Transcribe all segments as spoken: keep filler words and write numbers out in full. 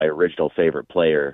my original favorite player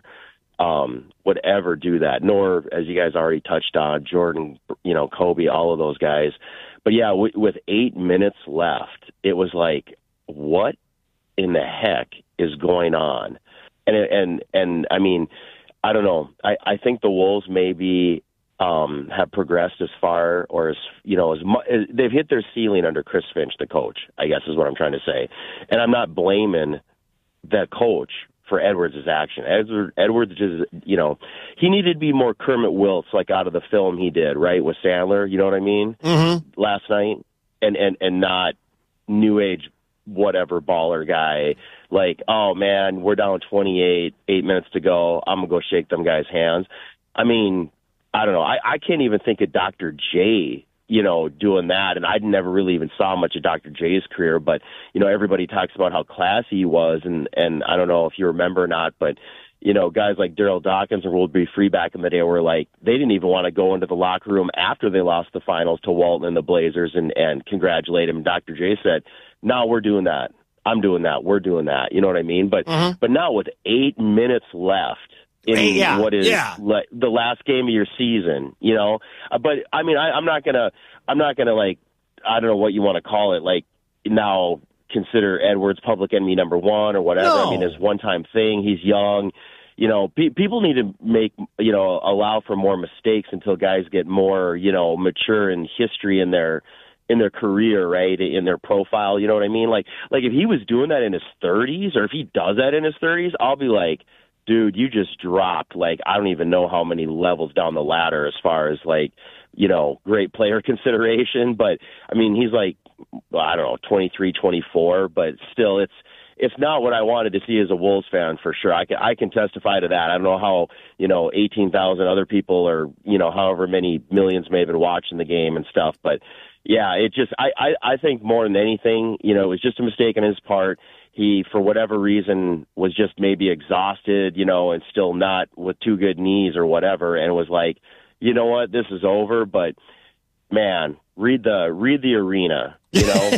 um, would ever do that. Nor, as you guys already touched on, Jordan, you know, Kobe, all of those guys. But yeah, w- with eight minutes left, it was like, what in the heck is going on? And and and I mean, I don't know. I, I think the Wolves maybe um, have progressed as far, or as you know, as mu- they've hit their ceiling under Chris Finch, the coach, I guess is what I'm trying to say. And I'm not blaming that coach for Edwards' action. Edwards, Edwards just, you know, he needed to be more Kermit Wilts, like out of the film he did, right, with Sandler. You know what I mean? Mm-hmm. Last night, and and and not new age whatever baller guy, like, oh man, we're down twenty-eight, eight minutes to go, I'm gonna go shake them guys' hands. I mean, I don't know. I, I can't even think of Doctor J, you know, doing that, and I never really even saw much of Doctor J's career, but, you know, everybody talks about how classy he was, and, and I don't know if you remember or not, but, you know, guys like Daryl Dawkins and World B. Free back in the day were like, they didn't even want to go into the locker room after they lost the finals to Walton and the Blazers and, and congratulate him. Doctor J said, no, we're doing that. I'm doing that. We're doing that. You know what I mean? But mm-hmm. but now with eight minutes left in yeah, what is yeah. le- the last game of your season, you know. Uh, but I mean, I, I'm not gonna, I'm not gonna like, I don't know what you want to call it, like now consider Edwards public enemy number one or whatever. No. I mean, it's one time thing. He's young. You know, pe- people need to make, you know, allow for more mistakes until guys get more, you know, mature in history in their in their career, right, in their profile. You know what I mean? Like, like if he was doing that in his thirties, or if he does that in his thirties, I'll be like, dude, you just dropped, like, I don't even know how many levels down the ladder as far as, like, you know, great player consideration. But, I mean, he's like, well, I don't know, twenty-three, twenty-four, but still it's, it's not what I wanted to see as a Wolves fan, for sure. I can, I can testify to that. I don't know how, you know, eighteen thousand other people, or, you know, however many millions may have been watching the game and stuff. But, yeah, it just, I, I, I think more than anything, you know, it was just a mistake on his part. He, for whatever reason, was just maybe exhausted, you know, and still not with two good knees or whatever, and was like, you know what, this is over. But, man, read the read the arena, you know.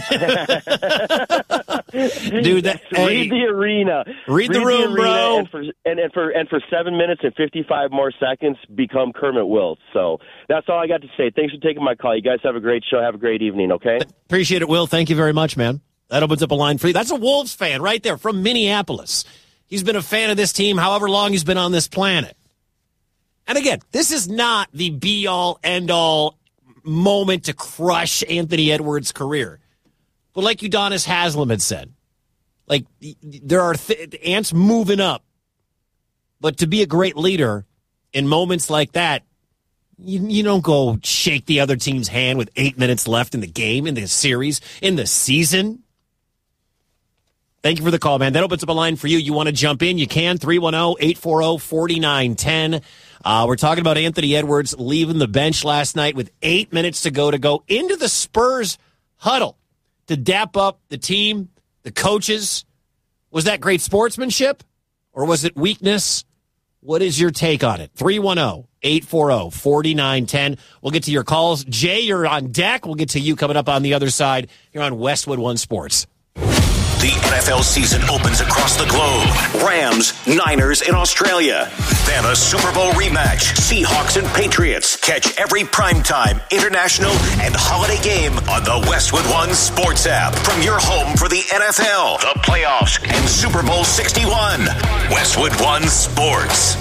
Dude, that, read hey, the arena. Read, read the room, the arena, bro. And for, and, and, for, and for seven minutes and fifty-five more seconds, become Kermit Wilts. So that's all I got to say. Thanks for taking my call. You guys have a great show. Have a great evening, okay? Appreciate it, Will. Thank you very much, man. That opens up a line for you. That's a Wolves fan right there from Minneapolis. He's been a fan of this team however long he's been on this planet. And again, this is not the be-all, end-all moment to crush Anthony Edwards' career. But like Udonis Haslem had said, like, there are th- ants moving up. But to be a great leader in moments like that, you, you don't go shake the other team's hand with eight minutes left in the game, in the series, in the season. Thank you for the call, man. That opens up a line for you. You want to jump in? You can. three one zero, eight four zero, four nine one zero. Uh, we're talking about Anthony Edwards leaving the bench last night with eight minutes to go to go into the Spurs huddle to dap up the team, the coaches. Was that great sportsmanship, or was it weakness? What is your take on it? three one zero, eight four zero, four nine one zero. We'll get to your calls. Jay, you're on deck. We'll get to you coming up on the other side. You're on Westwood One Sports. The N F L season opens across the globe. Rams, Niners in Australia. Then a Super Bowl rematch. Seahawks and Patriots. Catch every primetime, international, and holiday game on the Westwood One Sports app. From your home for the N F L, the playoffs, and Super Bowl sixty-one. Westwood One Sports.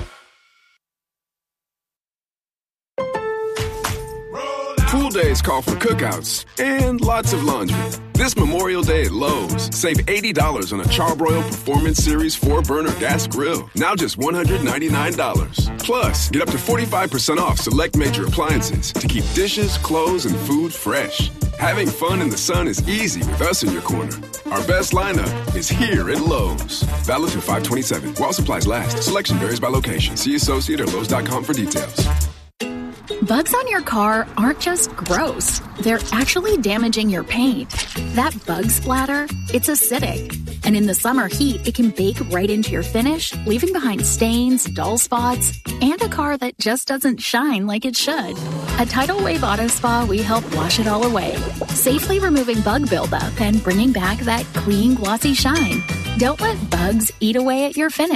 Pool days call for cookouts and lots of laundry. This Memorial Day at Lowe's, save eighty dollars on a Charbroil Performance Series four burner gas grill. Now just one hundred ninety-nine dollars. Plus, get up to forty-five percent off select major appliances to keep dishes, clothes, and food fresh. Having fun in the sun is easy with us in your corner. Our best lineup is here at Lowe's. Valid through five twenty-seven. While supplies last. Selection varies by location. See associate or Lowe's dot com for details. Bugs on your car aren't just gross. They're actually damaging your paint. That bug splatter, it's acidic. And in the summer heat, it can bake right into your finish, leaving behind stains, dull spots, and a car that just doesn't shine like it should. At Tidal Wave Auto Spa, we help wash it all away, safely removing bug buildup and bringing back that clean, glossy shine. Don't let bugs eat away at your finish.